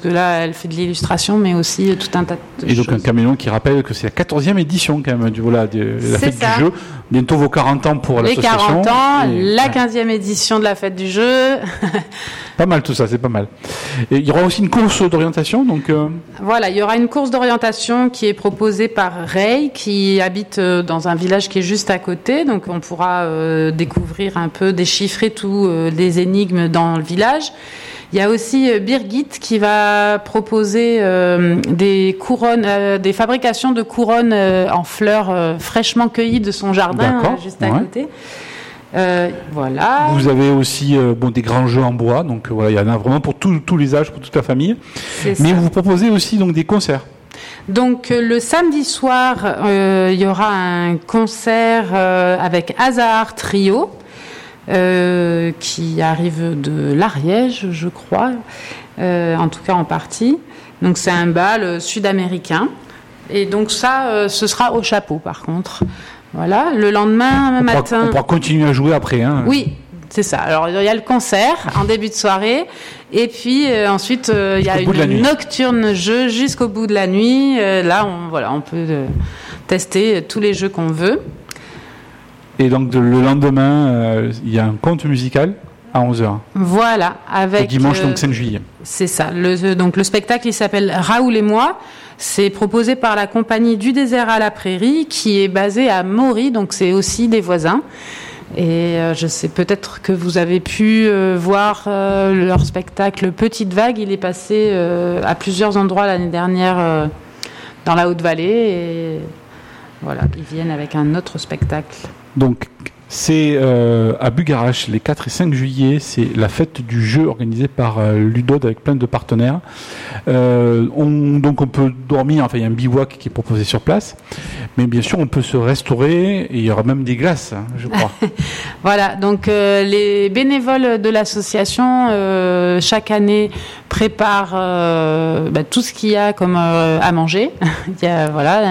que là, elle fait de l'illustration, mais aussi tout un tas de Et donc choses. un caméléon qui rappelle que c'est la 14e édition quand même de la fête du jeu. Bientôt vos 40 ans pour l'association. Les 40 ans, la 15e édition de la fête du jeu. Pas mal tout ça, c'est pas mal. Et il y aura aussi une course d'orientation, donc. Voilà, il y aura une course d'orientation qui est proposée par Ray, qui habite dans un village qui est juste à côté. Donc on pourra découvrir un peu, déchiffrer tous les énigmes dans le village. Il y a aussi Birgit qui va proposer des couronnes, des fabrications de couronnes en fleurs fraîchement cueillies de son jardin, juste à côté. Voilà. Vous avez aussi des grands jeux en bois, donc voilà, il y en a vraiment pour tous les âges, pour toute la famille. Mais vous proposez aussi donc des concerts. Donc le samedi soir, il y aura un concert avec Hazard Trio. Qui arrive de l'Ariège, je crois, en tout cas en partie. Donc c'est un bal sud-américain. Et donc ça, ce sera au chapeau par contre. Voilà, le lendemain matin... On pourra continuer à jouer après. Hein. Oui, c'est ça. Alors il y a le concert en début de soirée. Et puis ensuite, il y a une nocturne jeu jusqu'au bout de la nuit. Là, on peut tester tous les jeux qu'on veut. Et donc le lendemain, il y a un conte musical à 11h. Voilà, avec le dimanche donc 5 juillet. C'est ça. Donc le spectacle il s'appelle Raoul et moi. C'est proposé par la compagnie du désert à la prairie qui est basée à Maury, donc c'est aussi des voisins. Et je sais peut-être que vous avez pu voir leur spectacle Petite Vague. Il est passé à plusieurs endroits l'année dernière dans la Haute-Vallée. Et voilà, ils viennent avec un autre spectacle. Donc, c'est à Bugarache, les 4 et 5 juillet, c'est la fête du jeu organisée par Ludod avec plein de partenaires. Donc on peut dormir, enfin il y a un bivouac qui est proposé sur place, mais bien sûr on peut se restaurer et il y aura même des glaces, hein, je crois. Voilà, donc les bénévoles de l'association chaque année préparent tout ce qu'il y a comme à manger. Il y a,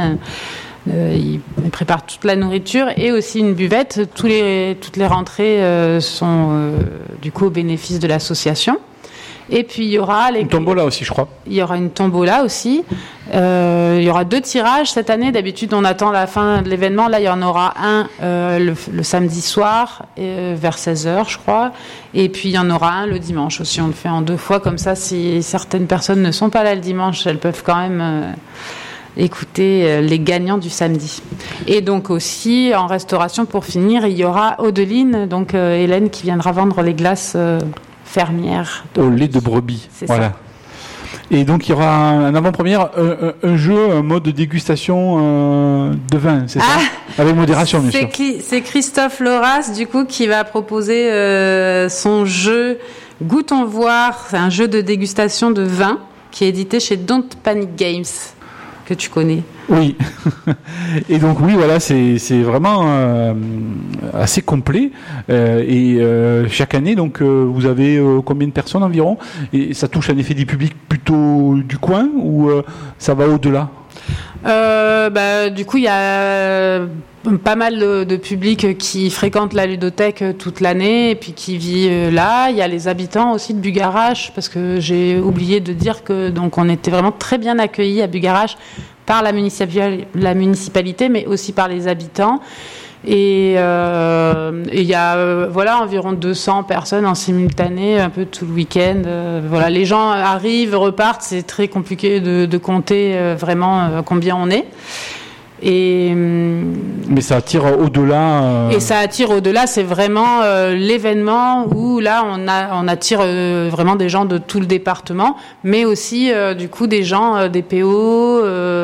ils préparent toute la nourriture et aussi une buvette. Toutes les rentrées sont du coup au bénéfice de l'association. Et puis il y aura une tombola aussi, je crois. Il y aura une tombola aussi. Il y aura 2 tirages cette année. D'habitude, on attend la fin de l'événement. Là, il y en aura un le samedi soir vers 16h, je crois. Et puis il y en aura un le dimanche aussi. On le fait en 2 fois comme ça. Si certaines personnes ne sont pas là le dimanche, elles peuvent quand même écouter les gagnants du samedi. Et donc aussi, en restauration, pour finir, il y aura Audeline, donc Hélène, qui viendra vendre les glaces fermières. Au lait de brebis. C'est voilà. ça. Et donc, il y aura un avant-première, un jeu, un mode de dégustation de vin, c'est ça? Avec modération, bien sûr. C'est Christophe Loras, du coup, qui va proposer son jeu Goûtons voir. C'est un jeu de dégustation de vin qui est édité chez Don't Panic Games, que tu connais. Oui. Et donc oui, voilà, c'est vraiment assez complet. Et chaque année, donc vous avez combien de personnes environ? Et ça touche en effet des publics plutôt du coin ou ça va au-delà? Du coup, il y a pas mal de public qui fréquente la ludothèque toute l'année et puis qui vit là. Il y a les habitants aussi de Bugarache, parce que j'ai oublié de dire que donc on était vraiment très bien accueillis à Bugarache par la municipalité, mais aussi par les habitants. Et il y a environ 200 personnes en simultané, un peu tout le week-end. Les gens arrivent, repartent. C'est très compliqué de compter vraiment combien on est. Mais ça attire au-delà. Et ça attire au-delà. C'est vraiment l'événement où là on attire vraiment des gens de tout le département, mais aussi du coup des gens des PO.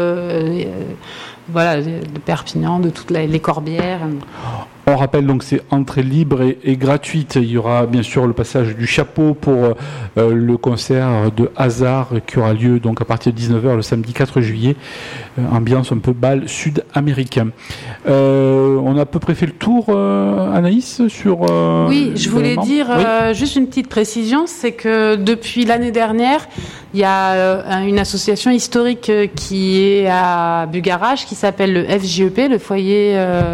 De Perpignan, de toutes les Corbières. On rappelle donc c'est entrée libre et gratuite. Il y aura bien sûr le passage du chapeau pour le concert de Hazard qui aura lieu donc à partir de 19h le samedi 4 juillet. Ambiance un peu bal sud-américain. On a à peu près fait le tour, Anaïs, sur... oui, je voulais dire juste une petite précision, c'est que depuis l'année dernière, il y a une association historique qui est à Bugarache qui s'appelle le FJEP, le foyer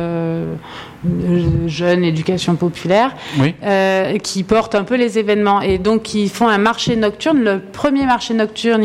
Jeune Éducation Populaire, qui porte un peu les événements. Et donc, ils font un marché nocturne, le premier marché nocturne